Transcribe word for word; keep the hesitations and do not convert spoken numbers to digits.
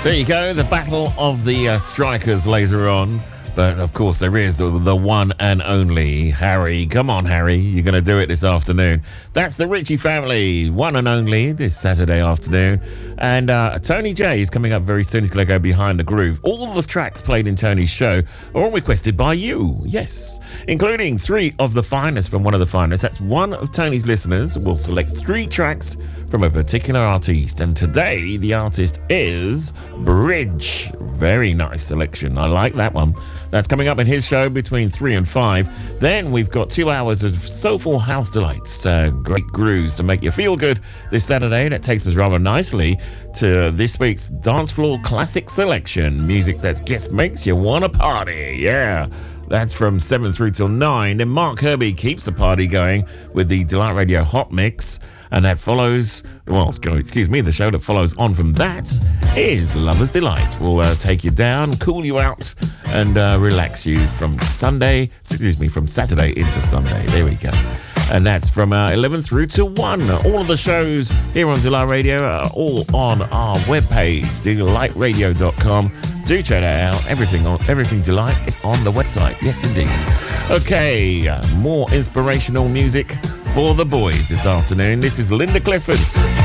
There you go, the battle of the uh, strikers later on. But, of course, there is the one and only Harry. Come on, Harry. You're going to do it this afternoon. That's the Ritchie family, one and only, this Saturday afternoon. And uh, Tony J is coming up very soon. He's going to go behind the groove. All of the tracks played in Tony's show are all requested by you. Yes. Including three of the finest from one of the finest. That's one of Tony's listeners will select three tracks from a particular artiste. And today, the artist is Bridge. Very nice selection. I like that one. That's coming up in his show between three and five. Then we've got two hours of soulful house delights, uh, great grooves to make you feel good this Saturday. That takes us rather nicely to this week's Dance Floor Classic Selection. Music that just makes you want to party. Yeah. That's from seven through till nine. Then Mark Kirby keeps the party going with the Delight Radio Hot Mix. And that follows, well, excuse me, the show that follows on from that is Lover's Delight. We'll uh, take you down, cool you out, and uh, relax you from Sunday, excuse me, from Saturday into Sunday. There we go. And that's from uh, eleven through to one. All of the shows here on Delight Radio are all on our webpage, delight radio dot com. Do check that out. Everything on Everything Delight is on the website. Yes, indeed. Okay, uh, more inspirational music for the boys this afternoon. This is Linda Clifford.